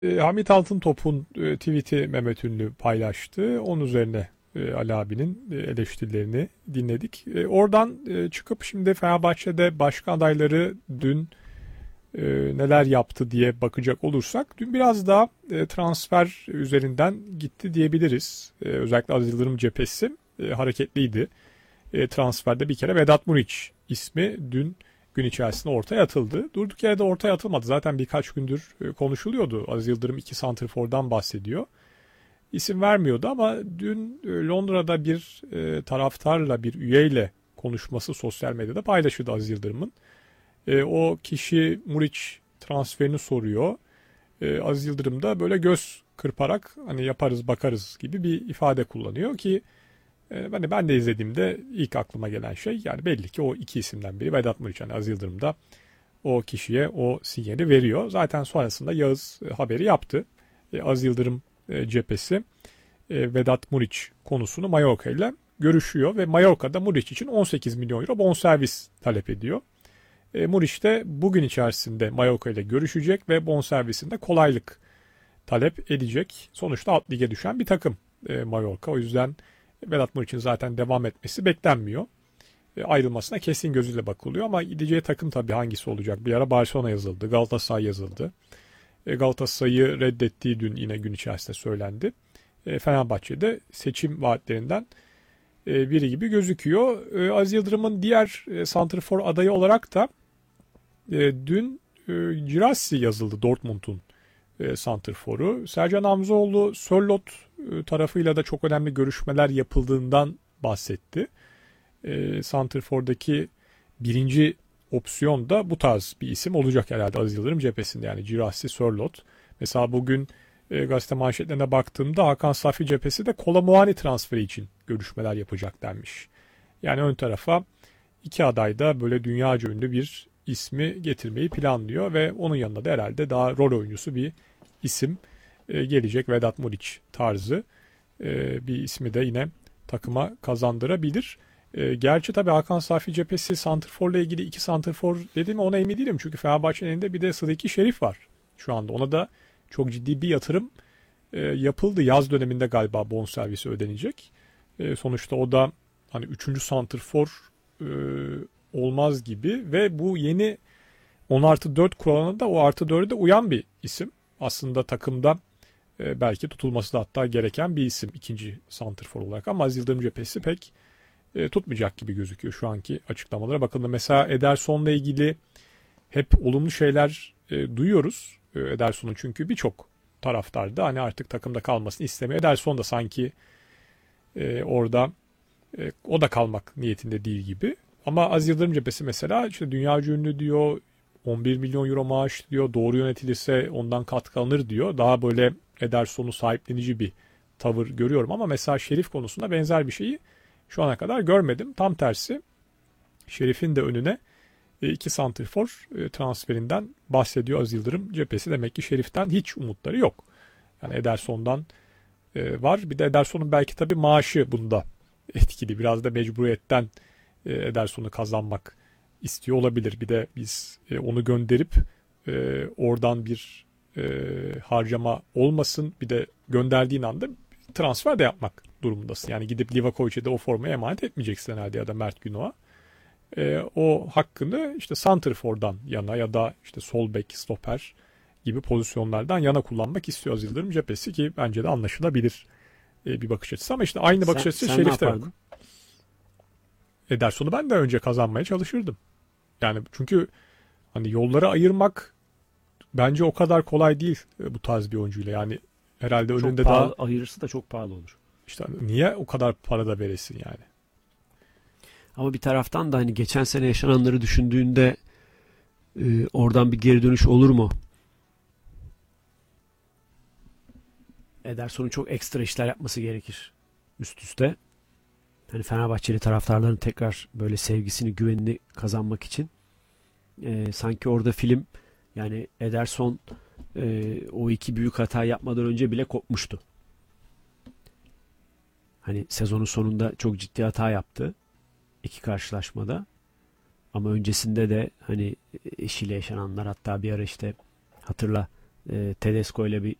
Hamit Altıntop'un tweet'i Mehmet Ünlü paylaştı. Onun üzerine Ali abinin eleştirilerini dinledik. Oradan çıkıp şimdi Fenerbahçe'de başka adayları dün neler yaptı diye bakacak olursak dün biraz daha transfer üzerinden gitti diyebiliriz. Özellikle Aziz Yıldırım cephesi hareketliydi. Transferde bir kere Vedat Muriç ismi dün gün içerisinde ortaya atıldı. Durduk yere de ortaya atılmadı. Zaten birkaç gündür konuşuluyordu. Aziz Yıldırım iki santrfordan bahsediyor. İsim vermiyordu ama dün Londra'da bir taraftarla, bir üyeyle konuşması sosyal medyada paylaşıldı Aziz Yıldırım'ın. O kişi Muriç transferini soruyor. Aziz Yıldırım da böyle göz kırparak hani yaparız bakarız gibi bir ifade kullanıyor ki ben de izlediğimde ilk aklıma gelen şey yani belli ki o iki isimden biri Vedat Muriç. Yani Aziz Yıldırım da o kişiye o sinyali veriyor. Zaten sonrasında Yağız haberi yaptı. Aziz Yıldırım cephesi Vedat Muriç konusunu Mallorca ile görüşüyor ve Mallorca'da Muriç için 18 milyon euro bonservis talep ediyor. Muriç de bugün içerisinde Mallorca ile görüşecek ve bonservisinde kolaylık talep edecek. Sonuçta alt lige düşen bir takım Mallorca. O yüzden Vedat Muriç'in zaten devam etmesi beklenmiyor. Ayrılmasına kesin gözüyle bakılıyor ama gideceği takım tabii hangisi olacak? Bir ara Barcelona yazıldı, Galatasaray yazıldı. Galatasaray'ı reddettiği dün yine gün içerisinde söylendi. Fenerbahçe'de seçim vaatlerinden biri gibi gözüküyor. Aziz Yıldırım'ın diğer santrfor adayı olarak da dün Girassi yazıldı, Dortmund'un santrforu. Sercan Hamzoğlu Sörloth tarafıyla da çok önemli görüşmeler yapıldığından bahsetti. Santrfor'daki birinci opsiyon da bu tarz bir isim olacak herhalde Aziz Yıldırım cephesinde. Yani Girassi, Sörloth. Mesela bugün gazete manşetlerine baktığımda Hakan Safi cephesi de Kolo transferi için görüşmeler yapacak denmiş. Yani ön tarafa iki aday da böyle dünyaca ünlü bir ismi getirmeyi planlıyor ve onun yanında da herhalde daha rol oyuncusu bir isim gelecek. Vedat Muriç tarzı bir ismi de yine takıma kazandırabilir. Gerçi tabii Hakan Safi cephesi santrforla ilgili iki santrfor dedi mi ona emin değilim. Çünkü Fenerbahçe'nin elinde bir de Sıdiki Şerif var şu anda. Ona da çok ciddi bir yatırım yapıldı. Yaz döneminde galiba bonservisi ödenecek. Sonuçta o da hani üçüncü santrfor olmaz gibi ve bu yeni 10+4 kuralına da o artı 4'e de uyan bir isim. Aslında takımda belki tutulması da hatta gereken bir isim ikinci santrfor olarak ama Aziz Yıldırım cephesi pek tutmayacak gibi gözüküyor şu anki açıklamalara bakıldığında. Mesela Ederson'la ilgili hep olumlu şeyler duyuyoruz. Ederson'un çünkü birçok taraftar da hani artık takımda kalmasını istemiyor. Ederson da sanki orada o da kalmak niyetinde değil gibi. Ama Aziz Yıldırım cephesi mesela işte dünyaca ünlü diyor, 11 milyon euro maaş diyor, doğru yönetilirse ondan katkı alınır diyor. Daha böyle Ederson'u sahiplenici bir tavır görüyorum ama mesela Şerif konusunda benzer bir şeyi şu ana kadar görmedim. Tam tersi Şerif'in de önüne iki santrfor transferinden bahsediyor Aziz Yıldırım cephesi. Demek ki Şerif'ten hiç umutları yok. Yani Ederson'dan var. Bir de Ederson'un belki tabii maaşı bunda etkili. Biraz da mecburiyetten Ederson'u kazanmak istiyor olabilir. Bir de biz onu gönderip oradan bir harcama olmasın. Bir de gönderdiğin anda transfer de yapmak durumundasın. Yani gidip Livakovic'e de o formayı emanet etmeyeceksin herhalde ya da Mert Günok'a. O hakkını işte santrfordan yana ya da işte sol bek, stoper gibi pozisyonlardan yana kullanmak istiyor Aziz Yıldırım cephesi ki bence de anlaşılabilir bir bakış açısı. Ama işte aynı bakış açısı Şerif'te yok. Ederson'u ben de önce kazanmaya çalışırdım. Yani çünkü hani yolları ayırmak bence o kadar kolay değil bu tarz bir oyuncuyla. Yani herhalde Çok önünde pahalı, daha ayırırsa da çok pahalı olur. işte niye o kadar para da veresin yani. Ama bir taraftan da hani geçen sene yaşananları düşündüğünde oradan bir geri dönüş olur mu? Ederson'un çok ekstra işler yapması gerekir üst üste. Hani Fenerbahçeli taraftarların tekrar böyle sevgisini, güvenini kazanmak için. Sanki orada film yani Ederson o iki büyük hata yapmadan önce bile kopmuştu. Hani sezonun sonunda çok ciddi hata yaptı. İki karşılaşmada. Ama öncesinde de hani eşiyle yaşananlar hatta bir ara işte hatırla Tedesco ile bir